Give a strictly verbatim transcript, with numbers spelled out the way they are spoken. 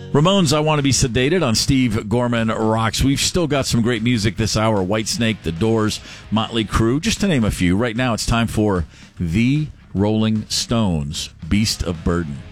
Ramones, I Want to Be Sedated on Steve Gorman Rocks. We've still got some great music this hour. Whitesnake, The Doors, Motley Crue, just to name a few. Right now it's time for The Rolling Stones, Beast of Burden.